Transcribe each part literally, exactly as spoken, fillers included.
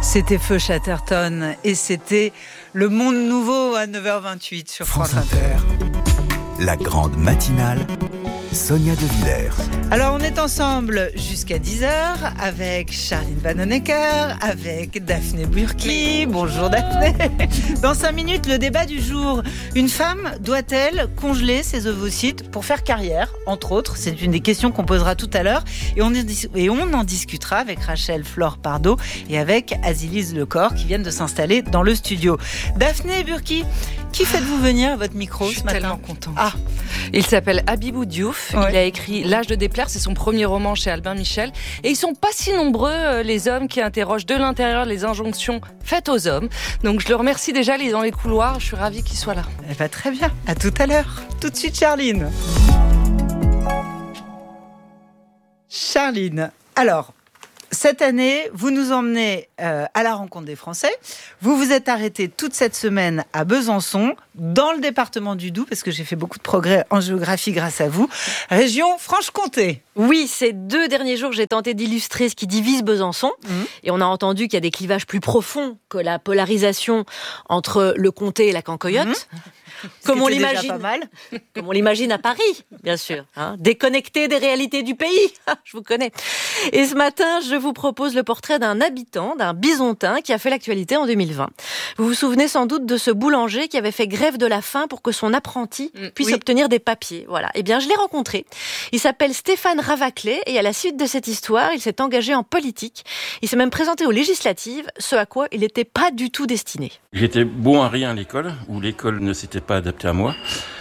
C'était Feu Chatterton et c'était Le Monde Nouveau à neuf heures vingt-huit sur France, France Inter. La grande matinale, Sonia De Villers. Alors on est ensemble jusqu'à dix heures avec Charline Vanhoenacker, avec Daphné Burki. Bonjour Daphné. Dans cinq minutes, le débat du jour. Une femme doit-elle congeler ses ovocytes pour faire carrière, entre autres? C'est une des questions qu'on posera tout à l'heure. Et on, et on en discutera avec Rachel Flore Pardo et avec Azilise Lecor qui viennent de s'installer dans le studio. Daphné Burki, qui faites-vous venir à votre micro ce matin? Je suis tellement contente. Ah. Il s'appelle Habibou Diouf. Ouais. Il a écrit L'âge de déplaire, c'est son premier roman chez Albin Michel. Et ils sont pas si nombreux, les hommes qui interrogent de l'intérieur les injonctions faites aux hommes. Donc je le remercie déjà, il est dans les couloirs. Je suis ravie qu'il soit là. Eh ben, très bien. À tout à l'heure. Tout de suite, Charline. Charline. Alors, cette année, vous nous emmenez euh, à la rencontre des Français. Vous vous êtes arrêté toute cette semaine à Besançon, dans le département du Doubs, parce que j'ai fait beaucoup de progrès en géographie grâce à vous. Région Franche-Comté. Oui, ces deux derniers jours, j'ai tenté d'illustrer ce qui divise Besançon. Mmh. Et on a entendu qu'il y a des clivages plus profonds que la polarisation entre le comté et la cancoyote. Mmh. Comme on l'imagine, pas mal. Comme on l'imagine à Paris, bien sûr, hein, déconnecté des réalités du pays. Je vous connais. Et ce matin, je vous propose le portrait d'un habitant, d'un bisontin qui a fait l'actualité en deux mille vingt. Vous vous souvenez sans doute de ce boulanger qui avait fait grève de la faim pour que son apprenti puisse oui. obtenir des papiers. Voilà. Eh bien, je l'ai rencontré. Il s'appelle Stéphane Ravaclet et à la suite de cette histoire, il s'est engagé en politique. Il s'est même présenté aux législatives, ce à quoi il n'était pas du tout destiné. J'étais bon à rien à l'école, où l'école ne s'était pas adapté à moi.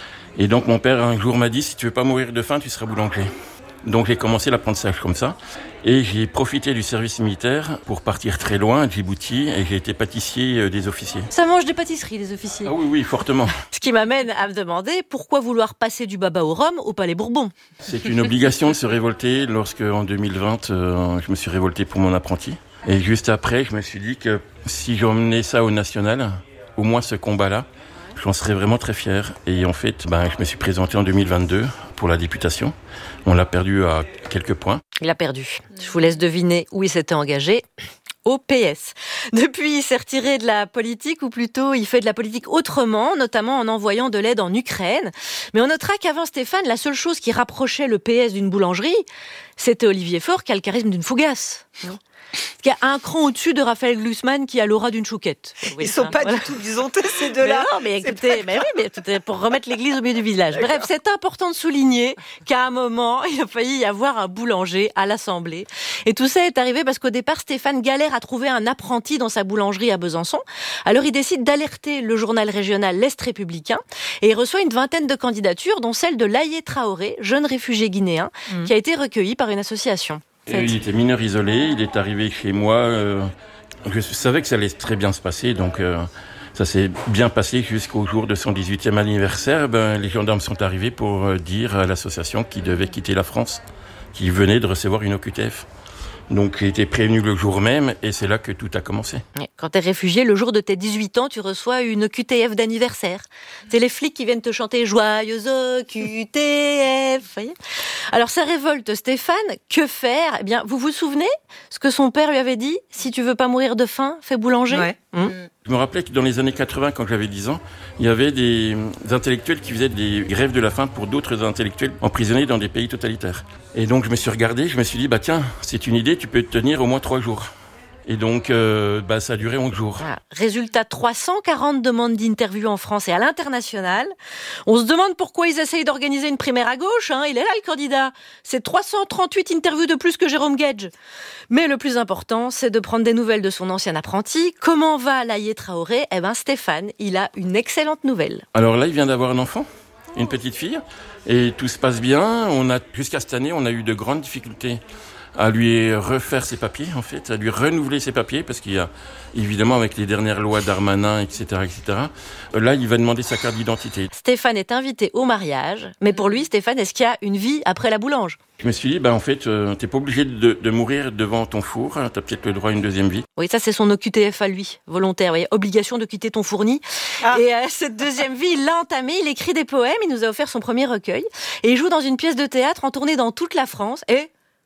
Et donc mon père un jour m'a dit, si tu veux pas mourir de faim, tu seras boulanger. Donc j'ai commencé l'apprentissage comme ça. Et j'ai profité du service militaire pour partir très loin, à Djibouti, et j'ai été pâtissier des officiers. Ça mange des pâtisseries, les officiers? Ah oui, oui, fortement. Ce qui m'amène à me demander, pourquoi vouloir passer du baba au rhum au Palais Bourbon? C'est une obligation de se révolter lorsque, en deux mille vingt, euh, je me suis révolté pour mon apprenti. Et juste après, je me suis dit que si j'emmenais ça au national, au moins ce combat-là, j'en serais vraiment très fier. Et en fait, ben, je me suis présenté en deux mille vingt-deux pour la députation. On l'a perdu à quelques points. Il a perdu. Je vous laisse deviner où il s'était engagé. Au P S. Depuis, il s'est retiré de la politique, ou plutôt, il fait de la politique autrement, notamment en envoyant de l'aide en Ukraine. Mais on notera qu'avant Stéphane, la seule chose qui rapprochait le P S d'une boulangerie, c'était Olivier Faure qui a le charisme d'une fougasse. Non. Qui a un cran au-dessus de Raphaël Glucksmann qui a l'aura d'une chouquette. Oui, Ils sont hein, pas voilà. du tout bisontés, ces deux-là. Mais non, mais écoutez, mais oui, mais écoutez, pour remettre l'église au milieu du village. D'accord. Bref, c'est important de souligner qu'à un moment, il a failli y avoir un boulanger à l'Assemblée. Et tout ça est arrivé parce qu'au départ, Stéphane galère à trouver un apprenti dans sa boulangerie à Besançon. Alors il décide d'alerter le journal régional L'Est républicain et il reçoit une vingtaine de candidatures, dont celle de Laye Traoré, jeune réfugié guinéen, mmh. qui a été recueilli par une association. Et il était mineur isolé, il est arrivé chez moi, euh, je savais que ça allait très bien se passer, donc euh, ça s'est bien passé jusqu'au jour de son dix-huitième anniversaire. Ben, les gendarmes sont arrivés pour dire à l'association qu'il devait quitter la France, qu'il venait de recevoir une O Q T F. Donc j'ai été prévenu le jour même et c'est là que tout a commencé. Quand t'es réfugié, le jour de tes dix-huit ans, tu reçois une O Q T F d'anniversaire. C'est les flics qui viennent te chanter « Joyeuse O Q T F ». Voyez. Alors ça révolte Stéphane, que faire? Eh bien, vous vous souvenez ce que son père lui avait dit? Si tu veux pas mourir de faim, fais boulanger. Ouais. Mmh. Je me rappelais que dans les années quatre-vingts, quand j'avais dix ans, il y avait des intellectuels qui faisaient des grèves de la faim pour d'autres intellectuels emprisonnés dans des pays totalitaires. Et donc je me suis regardé, je me suis dit, bah tiens, c'est une idée, tu peux tenir au moins trois jours. Et donc, euh, bah, ça a duré onze jours. Ah, résultat, trois cent quarante demandes d'interview en France et à l'international. On se demande pourquoi ils essayent d'organiser une primaire à gauche. Hein. Il est là, le candidat. C'est trois cent trente-huit interviews de plus que Jérôme Guedj. Mais le plus important, c'est de prendre des nouvelles de son ancien apprenti. Comment va Laye Traoré? Eh ben, Stéphane, il a une excellente nouvelle. Alors là, il vient d'avoir un enfant, une petite fille. Et tout se passe bien. On a, jusqu'à cette année, on a eu de grandes difficultés à lui refaire ses papiers, en fait, à lui renouveler ses papiers, parce qu'il y a, évidemment, avec les dernières lois Darmanin, et cetera, et cetera, là, il va demander sa carte d'identité. Stéphane est invité au mariage, mais pour lui, Stéphane, est-ce qu'il y a une vie après la boulange? Je me suis dit, bah, en fait, euh, t'es pas obligé de, de mourir devant ton four, hein, t'as peut-être le droit à une deuxième vie. Oui, ça, c'est son O Q T F à lui, volontaire, oui, obligation de quitter ton fourni. Ah. Et euh, cette deuxième vie, il l'a entamée, il écrit des poèmes, il nous a offert son premier recueil, et il joue dans une pièce de théâtre en tournée dans toute la France, et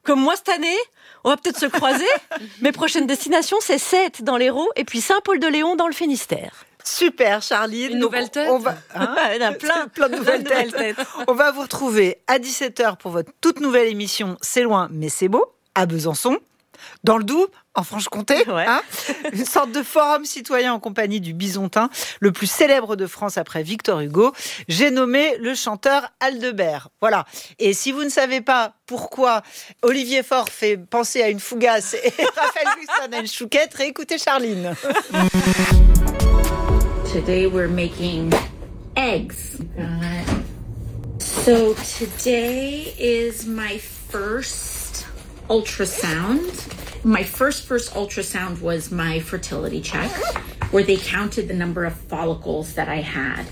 comme moi cette année, on va peut-être se croiser. Mes prochaines destinations, c'est Sète dans l'Hérault et puis Saint-Paul-de-Léon dans le Finistère. Super, Charline. Une Donc, nouvelle tête. On va, hein Il y en a plein, plein de nouvelles plein de têtes. nouvelles têtes. On va vous retrouver à dix-sept heures pour votre toute nouvelle émission C'est loin, mais c'est beau, à Besançon, dans le Doubs, en Franche-Comté. Ouais. Hein, une sorte de forum citoyen en compagnie du Bisontin, le plus célèbre de France après Victor Hugo. J'ai nommé le chanteur Aldebert. Voilà. Et si vous ne savez pas pourquoi Olivier Faure fait penser à une fougasse et Raphaël Glusson à une chouquette, réécoutez Charline. Today we're making eggs. So today is my first ultrasound. My first first ultrasound was my fertility check, where they counted the number of follicles that I had.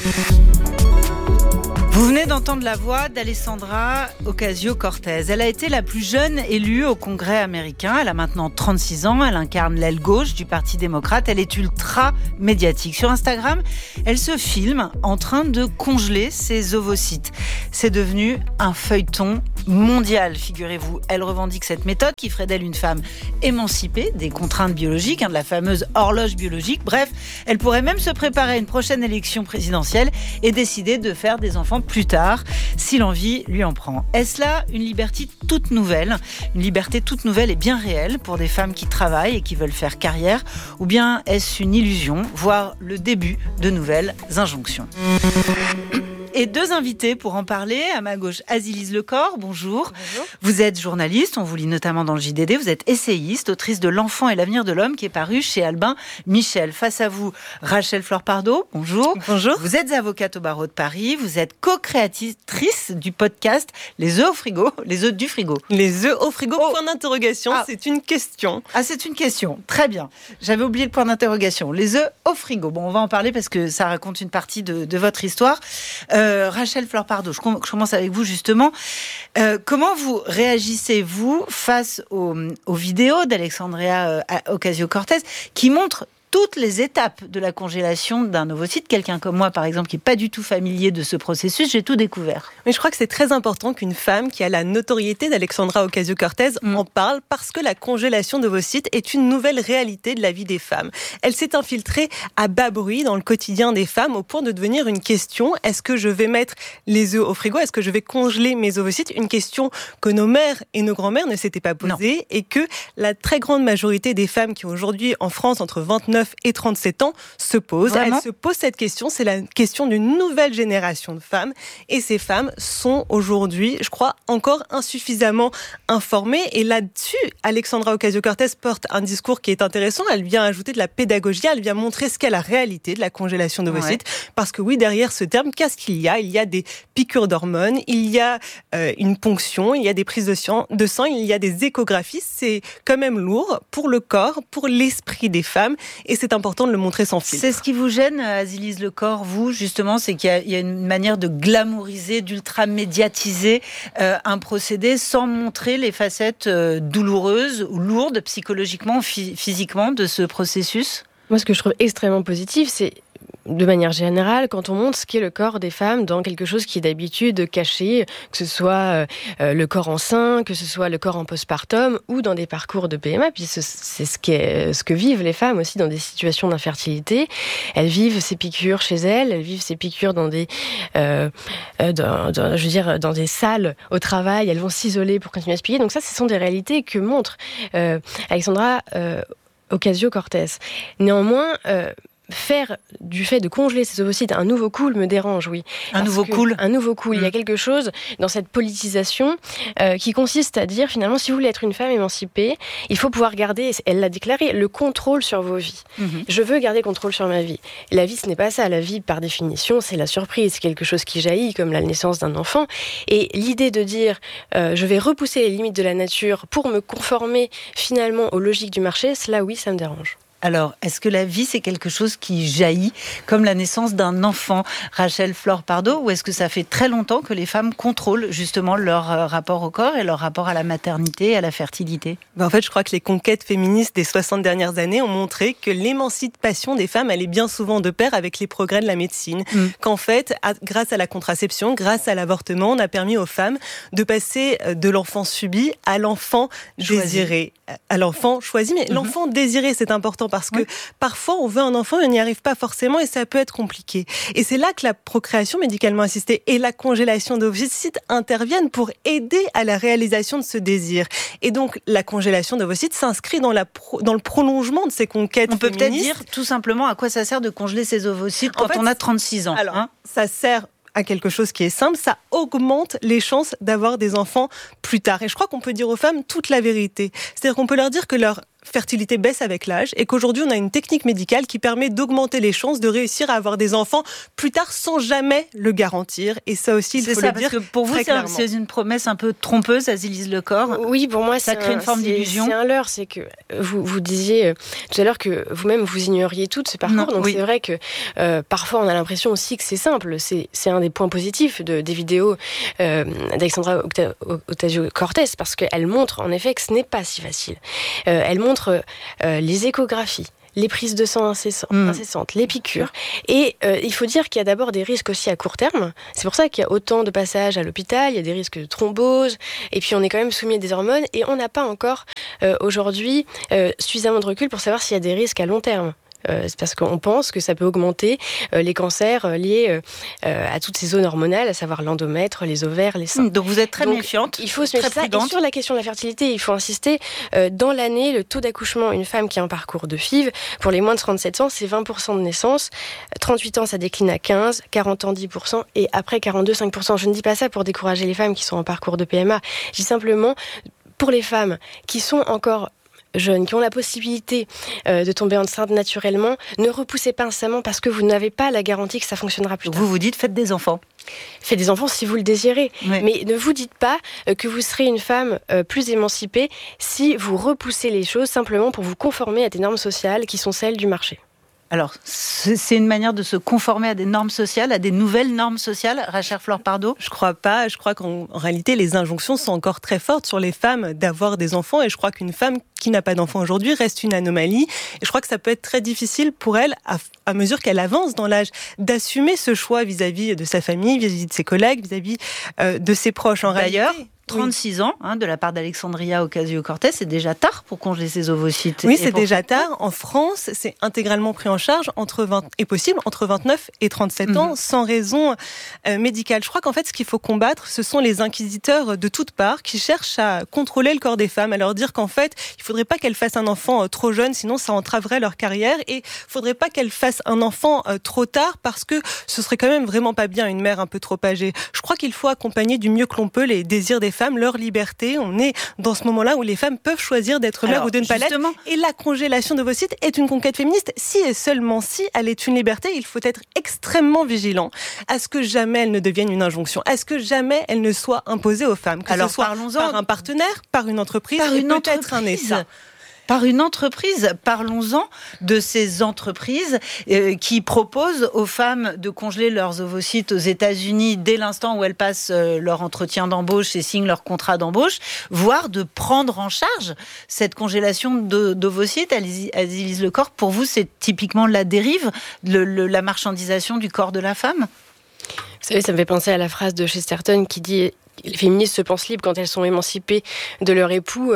Vous venez d'entendre la voix d'Alessandra Ocasio-Cortez. Elle a été la plus jeune élue au Congrès américain. Elle a maintenant trente-six ans. Elle incarne l'aile gauche du Parti démocrate. Elle est ultra médiatique. Sur Instagram, elle se filme en train de congeler ses ovocytes. C'est devenu un feuilleton mondial, figurez-vous. Elle revendique cette méthode qui ferait d'elle une femme émancipée des contraintes biologiques, hein, de la fameuse horloge biologique. Bref, elle pourrait même se préparer à une prochaine élection présidentielle et décider de faire des enfants plus tard, si l'envie lui en prend. Est-ce là une liberté toute nouvelle, une liberté toute nouvelle et bien réelle pour des femmes qui travaillent et qui veulent faire carrière, ou bien est-ce une illusion, voire le début de nouvelles injonctions ? Et deux invités pour en parler. À ma gauche, Azilise Lecor, bonjour. Bonjour. Vous êtes journaliste, on vous lit notamment dans le J D D. Vous êtes essayiste, autrice de L'enfant et l'avenir de l'homme, qui est paru chez Albin Michel. Face à vous, Rachel Fleur-Pardo, bonjour. Bonjour. Vous êtes avocate au barreau de Paris. Vous êtes co-créatrice du podcast Les œufs au frigo, les œufs du frigo. Les œufs au frigo, Oh. point d'interrogation, Ah. c'est une question. Ah, c'est une question. Très bien. J'avais oublié le point d'interrogation. Les œufs au frigo. Bon, on va en parler parce que ça raconte une partie de, de votre histoire. Euh, Rachel Fleur-Pardo, je, com- je commence avec vous justement. Euh, comment vous réagissez-vous face aux, aux vidéos d'Alexandria euh, Ocasio-Cortez qui montrent toutes les étapes de la congélation d'un ovocyte? Quelqu'un comme moi, par exemple, qui n'est pas du tout familier de ce processus, j'ai tout découvert. Mais je crois que c'est très important qu'une femme qui a la notoriété d'Alexandra Ocasio-Cortez Mm. en parle, parce que la congélation d'ovocytes est une nouvelle réalité de la vie des femmes. Elle s'est infiltrée à bas bruit dans le quotidien des femmes au point de devenir une question. Est-ce que je vais mettre les œufs au frigo? Est-ce que je vais congeler mes ovocytes? Une question que nos mères et nos grands-mères ne s'étaient pas posées, et que la très grande majorité des femmes qui aujourd'hui en France entre vingt-neuf et trente-sept ans se posent. Vraiment? Elles se posent cette question. C'est la question d'une nouvelle génération de femmes. Et ces femmes sont aujourd'hui, je crois, encore insuffisamment informées. Et là-dessus, Alexandra Ocasio-Cortez porte un discours qui est intéressant. Elle vient ajouter de la pédagogie. Elle vient montrer ce qu'est la réalité de la congélation d'ovocytes. Ouais. Parce que oui, derrière ce terme, qu'est-ce qu'il y a? Il y a des piqûres d'hormones, il y a euh, une ponction, il y a des prises de sang, de sang, il y a des échographies. C'est quand même lourd pour le corps, pour l'esprit des femmes. Et c'est important de le montrer sans filtre. C'est ce qui vous gêne, Azilise Lecor, vous, justement, c'est qu'il y a, il y a une manière de glamouriser, d'ultra-médiatiser euh, un procédé sans montrer les facettes euh, douloureuses ou lourdes psychologiquement, phy- physiquement de ce processus? Moi, ce que je trouve extrêmement positif, c'est, de manière générale, quand on montre ce qu'est le corps des femmes dans quelque chose qui est d'habitude caché, que ce soit euh, le corps enceint, que ce soit le corps en postpartum ou dans des parcours de P M A, puis c'est ce, qu'est, ce que vivent les femmes aussi dans des situations d'infertilité. Elles vivent ces piqûres chez elles, elles vivent ces piqûres dans des, euh, dans, dans, je veux dire, dans des salles au travail, elles vont s'isoler pour continuer à se piquer. Donc ça, ce sont des réalités que montre euh, Alexandra euh, Ocasio-Cortez. Néanmoins, euh, faire du fait de congeler ces ovocytes un nouveau cool me dérange, oui. Un Parce nouveau que, cool Un nouveau cool. Mmh. Il y a quelque chose dans cette politisation euh, qui consiste à dire, finalement, si vous voulez être une femme émancipée, il faut pouvoir garder, elle l'a déclaré, le contrôle sur vos vies. Mmh. Je veux garder contrôle sur ma vie. La vie, ce n'est pas ça. La vie, par définition, c'est la surprise. C'est quelque chose qui jaillit, comme la naissance d'un enfant. Et l'idée de dire, euh, je vais repousser les limites de la nature pour me conformer, finalement, aux logiques du marché, cela, oui, ça me dérange. Alors, est-ce que la vie, c'est quelque chose qui jaillit, comme la naissance d'un enfant, Rachel Flore Pardo, ou est-ce que ça fait très longtemps que les femmes contrôlent justement leur euh, rapport au corps et leur rapport à la maternité et à la fertilité ? Ben en fait, je crois que les conquêtes féministes des soixante dernières années ont montré que l'émancipation des femmes allait bien souvent de pair avec les progrès de la médecine. Mm. Qu'en fait, à, grâce à la contraception, grâce à l'avortement, on a permis aux femmes de passer de l'enfant subi à l'enfant choisi. désiré. À l'enfant choisi, mais mm-hmm. l'enfant désiré, c'est important parce que oui. parfois on veut un enfant et on n'y arrive pas forcément et ça peut être compliqué. Et c'est là que la procréation médicalement assistée et la congélation d'ovocytes interviennent pour aider à la réalisation de ce désir. Et donc la congélation d'ovocytes s'inscrit dans, la pro- dans le prolongement de ces conquêtes On peut féministes. peut-être dire tout simplement à quoi ça sert de congeler ses ovocytes quand en fait, on a trente-six ans. Alors, hein ça sert à quelque chose qui est simple, ça augmente les chances d'avoir des enfants plus tard. Et je crois qu'on peut dire aux femmes toute la vérité. C'est-à-dire qu'on peut leur dire que leur fertilité baisse avec l'âge et qu'aujourd'hui on a une technique médicale qui permet d'augmenter les chances de réussir à avoir des enfants plus tard sans jamais le garantir. Et ça aussi, il c'est faut ça, le dire. Parce que pour vous, c'est, un, c'est une promesse un peu trompeuse, Azilis Le Corre. Oui, pour moi, ça c'est crée un, une forme c'est, d'illusion. C'est un leurre, c'est que vous, vous disiez euh, tout à l'heure que vous-même vous ignoriez tout de ce parcours. Non, donc oui. c'est vrai que euh, parfois on a l'impression aussi que c'est simple. C'est, c'est un des points positifs de, des vidéos euh, d'Alexandra Ocasio-Cortez parce qu'elle montre en effet que ce n'est pas si facile. Euh, elle montre euh, les échographies, les prises de sang incessantes, mmh. incessantes, les piqûres. Et euh, il faut dire qu'il y a d'abord des risques aussi à court terme. C'est pour ça qu'il y a autant de passages à l'hôpital, il y a des risques de thrombose, et puis on est quand même soumis à des hormones, et on n'a pas encore euh, aujourd'hui euh, suffisamment de recul pour savoir s'il y a des risques à long terme. Euh, c'est parce qu'on pense que ça peut augmenter euh, les cancers euh, liés euh, à toutes ces zones hormonales, à savoir l'endomètre, les ovaires, les seins. Donc vous êtes très Donc, méfiante, il faut se très méfier. prudente. Et sur la question de la fertilité, il faut insister. Euh, dans l'année, le taux d'accouchement, une femme qui a un parcours de F I V, pour les moins de trente-sept ans, c'est vingt pour cent de naissance. trente-huit ans, ça décline à quinze, quarante ans, dix pour cent, et après quarante-deux, cinq pour cent. Je ne dis pas ça pour décourager les femmes qui sont en parcours de P M A. Je dis simplement, pour les femmes qui sont encore jeunes, qui ont la possibilité euh, de tomber enceinte naturellement, ne repoussez pas incessamment parce que vous n'avez pas la garantie que ça fonctionnera plus tard. Vous vous dites, faites des enfants. Faites des enfants si vous le désirez. Oui. Mais ne vous dites pas euh, que vous serez une femme euh, plus émancipée si vous repoussez les choses simplement pour vous conformer à des normes sociales qui sont celles du marché. Alors, c'est une manière de se conformer à des normes sociales, à des nouvelles normes sociales, Rachel Flore Pardo ? Je crois pas. Je crois qu'en en réalité, les injonctions sont encore très fortes sur les femmes d'avoir des enfants. Et je crois qu'une femme qui n'a pas d'enfant aujourd'hui reste une anomalie. Et je crois que ça peut être très difficile pour elle, à, à mesure qu'elle avance dans l'âge, d'assumer ce choix vis-à-vis de sa famille, vis-à-vis de ses collègues, vis-à-vis euh, de ses proches. En D'ailleurs, réalité, trente-six ans, hein, de la part d'Alexandria Ocasio-Cortez, c'est déjà tard pour congeler ses ovocytes. Oui, c'est déjà tard. En France, c'est intégralement pris en charge entre vingt et possible entre vingt-neuf et trente-sept mmh. ans, sans raison euh, médicale. Je crois qu'en fait, ce qu'il faut combattre, ce sont les inquisiteurs de toutes parts qui cherchent à contrôler le corps des femmes, à leur dire qu'en fait, il faudrait pas qu'elles fassent un enfant euh, trop jeune, sinon ça entraverait leur carrière, et il faudrait pas qu'elles fassent un enfant euh, trop tard, parce que ce serait quand même vraiment pas bien une mère un peu trop âgée. Je crois qu'il faut accompagner du mieux que l'on peut les désirs des femmes, leur liberté. On est dans ce moment-là où les femmes peuvent choisir d'être mères ou de ne pas l'être. Et la congélation d'ovocytes est une conquête féministe. Si et seulement si elle est une liberté, il faut être extrêmement vigilant à ce que jamais elle ne devienne une injonction, à ce que jamais elle ne soit imposée aux femmes, que Alors, ce soit parlons-en. par un partenaire, par une entreprise, par et une peut-être entreprise. un État. Par une entreprise. Parlons-en de ces entreprises euh, qui proposent aux femmes de congeler leurs ovocytes aux États-Unis dès l'instant où elles passent euh, leur entretien d'embauche et signent leur contrat d'embauche, voire de prendre en charge cette congélation de, d'ovocytes. Azilis Le Corre, pour vous, c'est typiquement la dérive, le, le, la marchandisation du corps de la femme ? Vous savez, ça me fait penser à la phrase de Chesterton qui dit « Les féministes se pensent libres quand elles sont émancipées de leur époux,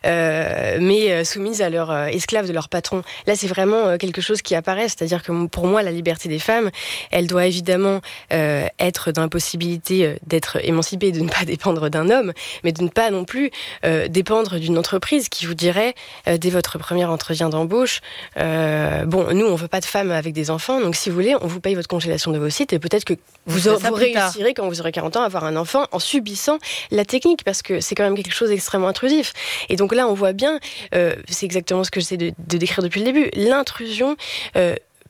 euh, mais soumises à leur euh, esclave de leur patron. » Là, c'est vraiment euh, quelque chose qui apparaît, c'est-à-dire que pour moi, la liberté des femmes, elle doit évidemment euh, être dans la possibilité euh, d'être émancipée, de ne pas dépendre d'un homme, mais de ne pas non plus euh, dépendre d'une entreprise qui vous dirait, euh, dès votre premier entretien d'embauche, euh, bon, nous, on veut pas de femmes avec des enfants, donc si vous voulez, on vous paye votre congélation d'ovocytes et peut-être que vous, vous, vous réussirez, quand vous aurez quarante ans, à avoir un enfant en subissant la technique, parce que c'est quand même quelque chose d'extrêmement intrusif. Et donc là, on voit bien, euh, c'est exactement ce que j'essaie de, de décrire depuis le début, l'intrusion euh,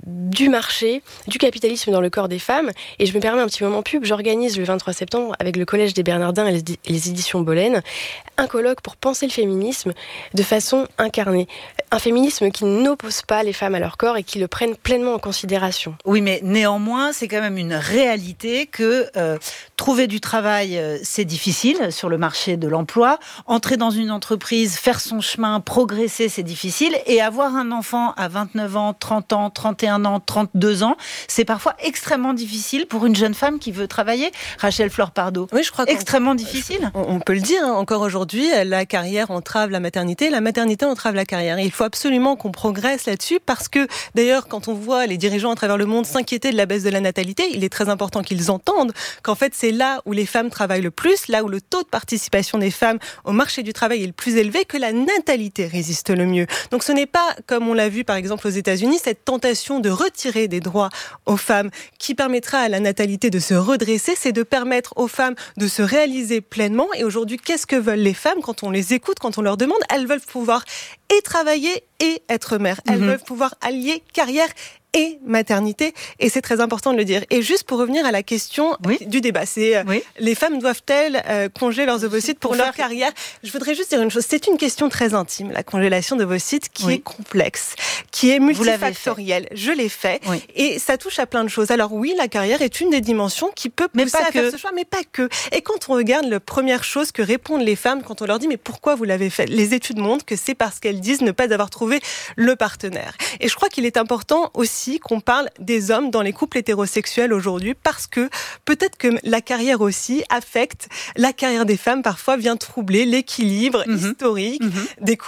du marché, du capitalisme dans le corps des femmes. Et je me permets un petit moment pub, j'organise le vingt-trois septembre avec le Collège des Bernardins et les éditions Bollen un colloque pour penser le féminisme de façon incarnée. Un féminisme qui n'oppose pas les femmes à leur corps et qui le prenne pleinement en considération. Oui, mais néanmoins, c'est quand même une réalité que euh, trouver du travail, euh, c'est difficile sur le marché de l'emploi. Entrer dans une entreprise, faire son chemin, progresser, c'est difficile. Et avoir un enfant à vingt-neuf ans, trente ans, trente et un ans, trente-deux ans, c'est parfois extrêmement difficile pour une jeune femme qui veut travailler. Rachel Fleur-Pardo. Oui, je crois extrêmement difficile. On, on peut le dire, hein, encore aujourd'hui, la carrière entrave la maternité, la maternité entrave la carrière. Et il faut absolument qu'on progresse là-dessus parce que, d'ailleurs, quand on voit les dirigeants à travers le monde s'inquiéter de la baisse de la natalité, il est très important qu'ils entendent qu'en fait, c'est là où les femmes travaillent le plus, là où le taux de participation des femmes au marché du travail est le plus élevé, que la natalité résiste le mieux. Donc ce n'est pas, comme on l'a vu par exemple aux États-Unis, cette tentation de retirer des droits aux femmes qui permettra à la natalité de se redresser, c'est de permettre aux femmes de se réaliser pleinement. Et aujourd'hui, qu'est-ce que veulent les femmes quand on les écoute, quand on leur demande? Elles veulent pouvoir et travailler et être mère. Elles mmh. veulent pouvoir allier carrière et maternité, et c'est très important de le dire. Et juste pour revenir à la question oui. du débat, c'est euh, oui. les femmes doivent-elles euh, congeler leurs ovocytes pour, pour leur faire... carrière? Je voudrais juste dire une chose, c'est une question très intime, la congélation d'ovocytes, qui oui. est complexe, qui est multifactorielle. Je l'ai fait, oui. et ça touche à plein de choses. Alors oui, la carrière est une des dimensions qui peut pousser mais pas à que. faire ce choix, mais pas que. Et quand on regarde la première chose que répondent les femmes quand on leur dit mais pourquoi vous l'avez fait, les études montrent que c'est parce qu'elles disent ne pas avoir trouvé le partenaire. Et je crois qu'il est important aussi qu'on parle des hommes dans les couples hétérosexuels aujourd'hui, parce que peut-être que la carrière aussi affecte la carrière des femmes, parfois vient troubler l'équilibre mmh. historique mmh. des couples.